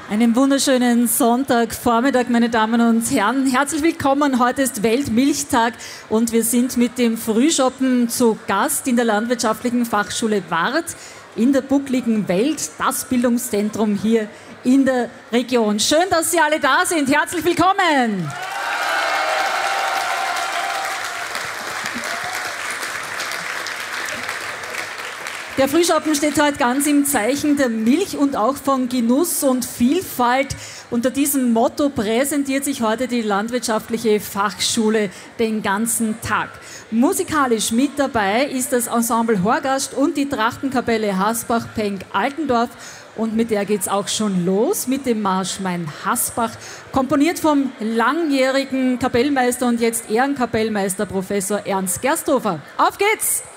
Einen wunderschönen Sonntagvormittag, meine Damen und Herren. Herzlich willkommen. Heute ist Weltmilchtag und wir sind mit dem Frühschoppen zu Gast in der Landwirtschaftlichen Fachschule Wart in der buckligen Welt, das Bildungszentrum hier in der Region. Schön, dass Sie alle da sind. Herzlich willkommen. Der Frühschoppen steht heute ganz im Zeichen der Milch und auch von Genuss und Vielfalt. Unter diesem Motto präsentiert sich heute die Landwirtschaftliche Fachschule den ganzen Tag. Musikalisch mit dabei ist das Ensemble Horgast und die Trachtenkapelle Hasbach-Penk-Altendorf. Und mit der geht's auch schon los, mit dem Marsch Mein Hasbach, komponiert vom langjährigen Kapellmeister und jetzt Ehrenkapellmeister Professor Ernst Gersthofer. Auf geht's!